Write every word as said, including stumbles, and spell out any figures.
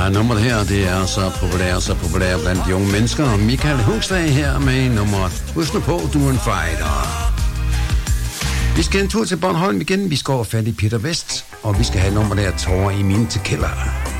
nummeret her, det er så populært, så populært blandt de unge mennesker. Michael Hungsdag her med nummeret Husk nu på, du er en fighter. Vi skal en tur til Bornholm igen. Vi skal over fat i Peter Vest, og vi skal have nummer der, Tårer i min til kælder.